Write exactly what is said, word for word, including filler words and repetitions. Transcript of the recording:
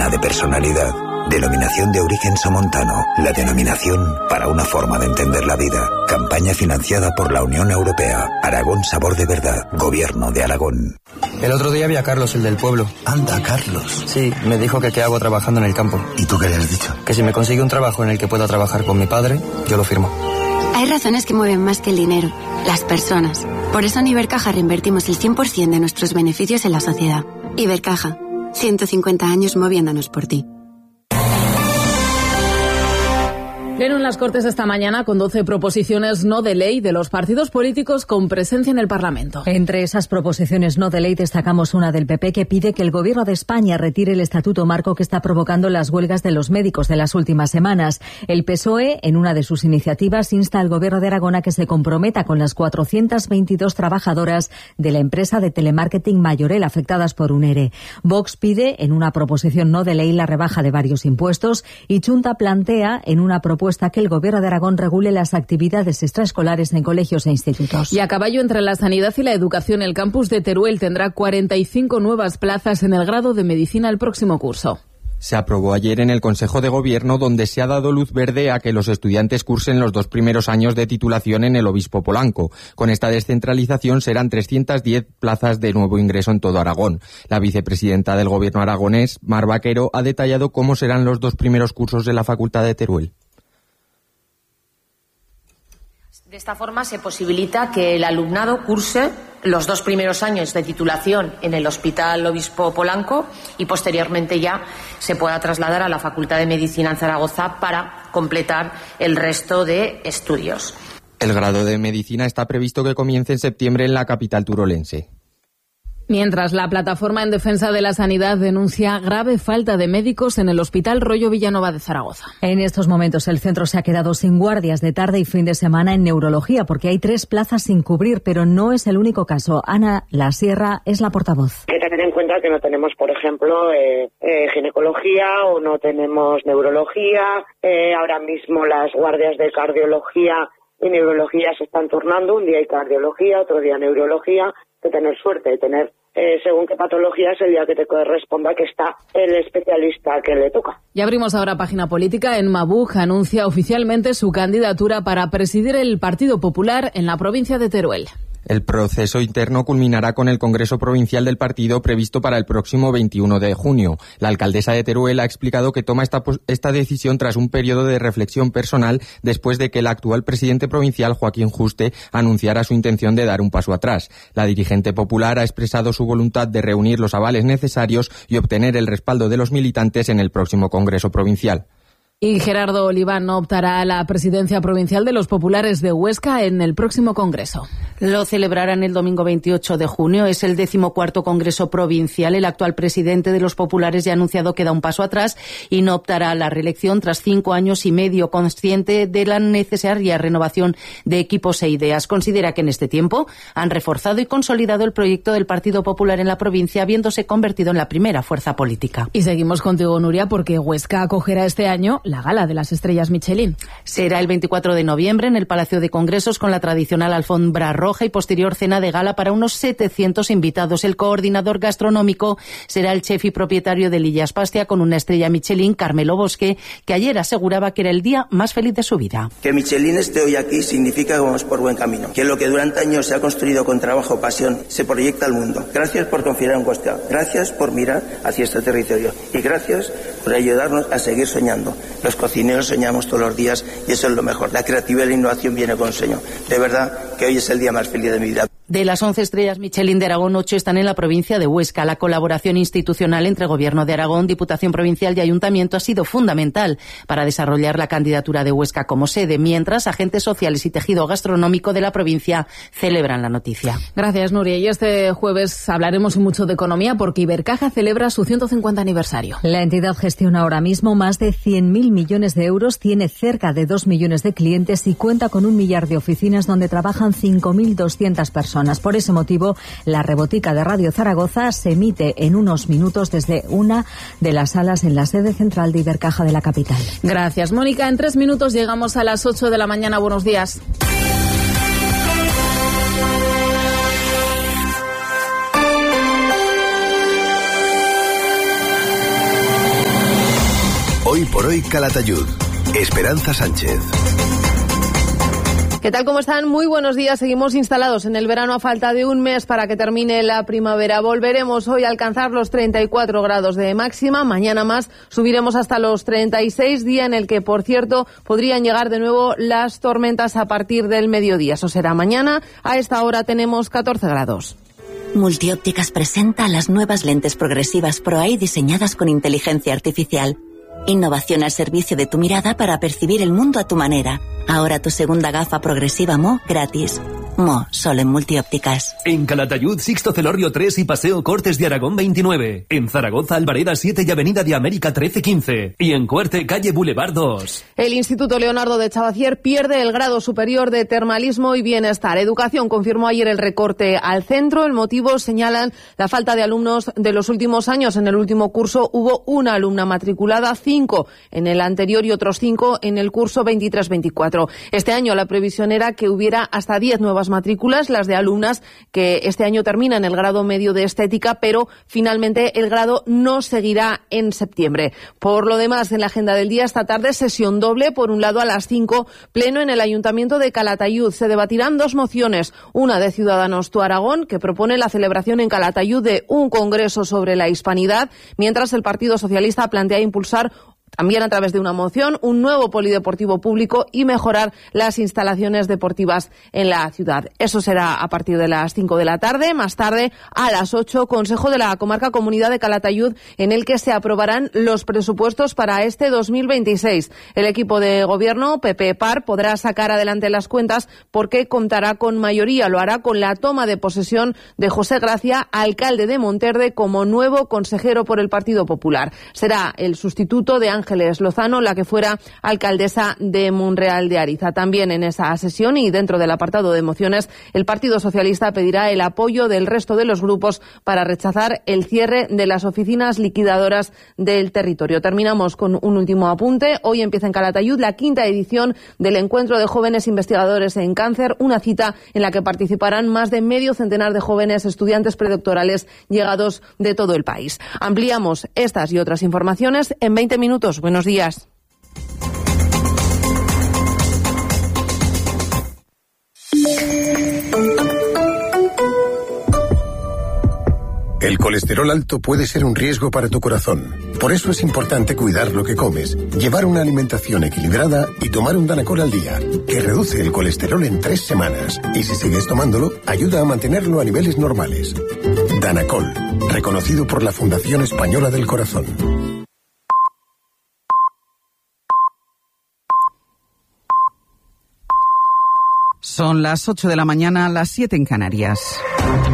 llena de personalidad. Denominación de origen somontano, la denominación para una forma de entender la vida. Campaña financiada por la Unión Europea. Aragón Sabor de Verdad. Gobierno de Aragón. El otro día vi a Carlos, el del pueblo. Anda, Carlos. Sí, me dijo que qué hago trabajando en el campo. ¿Y tú qué le has dicho? Que si me consigue un trabajo en el que pueda trabajar con mi padre, yo lo firmo. Hay razones que mueven más que el dinero, las personas. Por eso en Ibercaja reinvertimos el cien por ciento de nuestros beneficios en la sociedad. Ibercaja, ciento cincuenta años moviéndonos por ti. Pleno en las Cortes esta mañana con doce proposiciones no de ley de los partidos políticos con presencia en el Parlamento. Entre esas proposiciones no de ley destacamos una del P P que pide que el Gobierno de España retire el estatuto marco que está provocando las huelgas de los médicos de las últimas semanas. El P S O E, en una de sus iniciativas, insta al Gobierno de Aragón a que se comprometa con las cuatrocientas veintidós trabajadoras de la empresa de telemarketing Mayorel afectadas por un E R E. Vox pide, en una proposición no de ley, la rebaja de varios impuestos y Chunta plantea, en una propuesta que el Gobierno de Aragón regule las actividades extraescolares en colegios e institutos. Y a caballo entre la sanidad y la educación, el campus de Teruel tendrá cuarenta y cinco nuevas plazas en el grado de medicina el próximo curso. Se aprobó ayer en el Consejo de Gobierno, donde se ha dado luz verde a que los estudiantes cursen los dos primeros años de titulación en el Obispo Polanco. Con esta descentralización serán trescientas diez plazas de nuevo ingreso en todo Aragón. La vicepresidenta del Gobierno aragonés, Mar Vaquero, ha detallado cómo serán los dos primeros cursos de la Facultad de Teruel. De esta forma se posibilita que el alumnado curse los dos primeros años de titulación en el Hospital Obispo Polanco y posteriormente ya se pueda trasladar a la Facultad de Medicina en Zaragoza para completar el resto de estudios. El grado de Medicina está previsto que comience en septiembre en la capital turolense. Mientras, la Plataforma en Defensa de la Sanidad denuncia grave falta de médicos en el Hospital Rollo Villanova de Zaragoza. En estos momentos el centro se ha quedado sin guardias de tarde y fin de semana en neurología porque hay tres plazas sin cubrir, pero no es el único caso. Ana La Sierra es la portavoz. Hay que tener en cuenta que no tenemos, por ejemplo, eh, eh, ginecología o no tenemos neurología. Eh, ahora mismo las guardias de cardiología y neurología se están turnando. Un día hay cardiología, otro día neurología. De tener suerte, de tener eh, según qué patología es el día que te corresponda que está el especialista que le toca. Y abrimos ahora página política. En Mabuj anuncia oficialmente su candidatura para presidir el Partido Popular en la provincia de Teruel. El proceso interno culminará con el Congreso Provincial del partido previsto para el próximo veintiuno de junio. La alcaldesa de Teruel ha explicado que toma esta, esta decisión tras un periodo de reflexión personal después de que el actual presidente provincial, Joaquín Juste, anunciara su intención de dar un paso atrás. La dirigente popular ha expresado su voluntad de reunir los avales necesarios y obtener el respaldo de los militantes en el próximo Congreso Provincial. Y Gerardo Oliván optará a la presidencia provincial de los populares de Huesca en el próximo congreso. Lo celebrarán el domingo veintiocho de junio. Es el decimocuarto congreso provincial. El actual presidente de los populares ya ha anunciado que da un paso atrás y no optará a la reelección tras cinco años y medio, consciente de la necesaria renovación de equipos e ideas. Considera que en este tiempo han reforzado y consolidado el proyecto del Partido Popular en la provincia, habiéndose convertido en la primera fuerza política. Y seguimos contigo, Nuria, porque Huesca acogerá este año la Gala de las Estrellas Michelin. Será el veinticuatro de noviembre en el Palacio de Congresos con la tradicional alfombra roja y posterior cena de gala para unos setecientos invitados. El coordinador gastronómico será el chef y propietario de Lillas Pastia con una estrella Michelin, Carmelo Bosque, que ayer aseguraba que era el día más feliz de su vida. Que Michelin esté hoy aquí significa que vamos por buen camino, que lo que durante años se ha construido con trabajo o pasión se proyecta al mundo. Gracias por confiar en Huesca, gracias por mirar hacia este territorio y gracias por ayudarnos a seguir soñando. Los cocineros soñamos todos los días y eso es lo mejor. La creatividad y la innovación viene con sueño. De verdad que hoy es el día más feliz de mi vida. De las once estrellas Michelin de Aragón, ocho están en la provincia de Huesca. La colaboración institucional entre Gobierno de Aragón, Diputación Provincial y Ayuntamiento ha sido fundamental para desarrollar la candidatura de Huesca como sede, mientras agentes sociales y tejido gastronómico de la provincia celebran la noticia. Gracias, Nuria. Y este jueves hablaremos mucho de economía porque Ibercaja celebra su ciento cincuenta aniversario. La entidad gestiona ahora mismo más de cien mil millones de euros, tiene cerca de dos millones de clientes y cuenta con un millar de oficinas donde trabajan cinco mil doscientas personas. Por ese motivo, la Rebotica de Radio Zaragoza se emite en unos minutos desde una de las salas en la sede central de Ibercaja de la capital. Gracias, Mónica. En tres minutos llegamos a las ocho de la mañana. Buenos días. Hoy por hoy Calatayud. Esperanza Sánchez. ¿Qué tal? ¿Cómo están? Muy buenos días. Seguimos instalados en el verano a falta de un mes para que termine la primavera. Volveremos hoy a alcanzar los treinta y cuatro grados de máxima. Mañana más subiremos hasta los treinta y seis, día en el que, por cierto, podrían llegar de nuevo las tormentas a partir del mediodía. Eso será mañana. A esta hora tenemos catorce grados. Multiópticas presenta las nuevas lentes progresivas ProEye diseñadas con inteligencia artificial. Innovación al servicio de tu mirada para percibir el mundo a tu manera. Ahora tu segunda gafa progresiva Mo gratis. Mo, solo en Multiópticas. En Calatayud, Sixto Celorrio tres y Paseo Cortes de Aragón veintinueve. En Zaragoza, Albareda siete y Avenida de América trece quince. Y en Cuerte, calle Boulevard dos. El Instituto Leonardo de Chavacier pierde el grado superior de termalismo y bienestar. Educación confirmó ayer el recorte al centro. El motivo señalan la falta de alumnos de los últimos años. En el último curso hubo una alumna matriculada, cinco en el anterior y otros cinco en el curso veintitrés veinticuatro. Este año la previsión era que hubiera hasta diez nuevas matrículas, las de alumnas que este año terminan el grado medio de estética, pero finalmente el grado no seguirá en septiembre. Por lo demás, en la agenda del día esta tarde, sesión doble. Por un lado, a las cinco, pleno en el Ayuntamiento de Calatayud. Se debatirán dos mociones, una de Ciudadanos Tu Aragón, que propone la celebración en Calatayud de un congreso sobre la hispanidad, mientras el Partido Socialista plantea impulsar también a través de una moción, un nuevo polideportivo público y mejorar las instalaciones deportivas en la ciudad. Eso será a partir de las cinco de la tarde. Más tarde, a las ocho, Consejo de la Comarca Comunidad de Calatayud, en el que se aprobarán los presupuestos para este dos mil veintiséis. El equipo de gobierno, P P Par, podrá sacar adelante las cuentas porque contará con mayoría. Lo hará con la toma de posesión de José Gracia, alcalde de Monterde, como nuevo consejero por el Partido Popular. Será el sustituto de Ángeles Lozano, la que fuera alcaldesa de Monreal de Ariza. También en esa sesión y dentro del apartado de mociones, el Partido Socialista pedirá el apoyo del resto de los grupos para rechazar el cierre de las oficinas liquidadoras del territorio. Terminamos con un último apunte. Hoy empieza en Calatayud la quinta edición del Encuentro de Jóvenes Investigadores en Cáncer, una cita en la que participarán más de medio centenar de jóvenes estudiantes predoctorales llegados de todo el país. Ampliamos estas y otras informaciones en veinte minutos. Buenos días. El colesterol alto puede ser un riesgo para tu corazón. Por eso es importante cuidar lo que comes, llevar una alimentación equilibrada y tomar un Danacol al día, que reduce el colesterol en tres semanas. Y si sigues tomándolo, ayuda a mantenerlo a niveles normales. Danacol, reconocido por la Fundación Española del Corazón. Son las ocho de la mañana, las siete en Canarias.